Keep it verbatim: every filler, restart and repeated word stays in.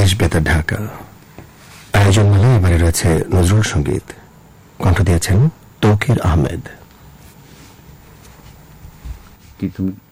বাংলাদেশ বেতার ঢাকা আয়োজন মালা এবারে রয়েছে নজরুল সঙ্গীত। কণ্ঠ দিয়েছেন তৌকির আহমেদ। কি তুমি